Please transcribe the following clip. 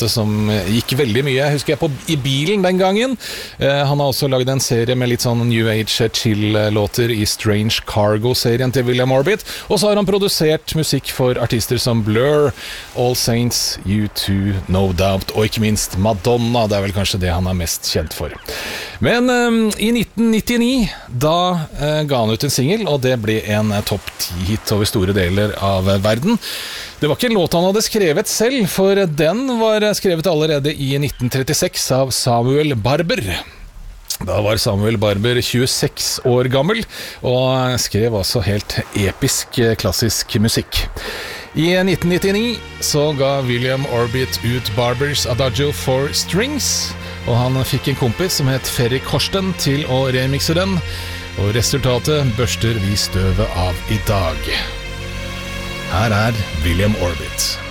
plate som gikk veldig mye. Jeg husker jeg i bilen den gangen. Han har også laget en serie med litt sånn New Age chill-låter i Strange Cargo-serien til William Orbit. Og så har han produsert musikk for artister som Blur, All Saints, U2, No Doubt, og ikke minst Madonna. Det er vel kanskje det han er mest kjent for. Men i 1999, da ga han ut en single, og det ble en topp 10-hit over store deler av verden. Det var ikke en låt han hadde skrevet selv, for den var skrevet allerede i 1936 av Samuel Barber. Da var Samuel Barber 26 år gammel, og skrev altså helt episk klassisk musikk. I 1999 så ga William Orbit ut Barbers Adagio for Strings, og han fikk en kompis som het Ferry Korsten til å remixe den, og resultatet børster vi støvet av i dag. Her er William Orbit.